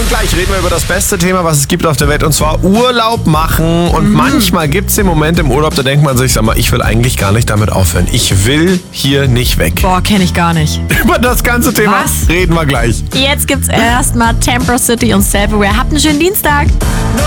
gleich reden wir über das beste Thema, was es gibt auf der Welt, und zwar Urlaub machen. Und manchmal gibt es den Moment im Urlaub, da denkt man sich, sag mal, ich will eigentlich gar nicht damit aufhören. Ich will hier nicht weg. Boah, kenne ich gar nicht. Über das ganze Thema Was? reden wir gleich. Jetzt gibt's erstmal Temper City und Self-Aware. Habt einen schönen Dienstag.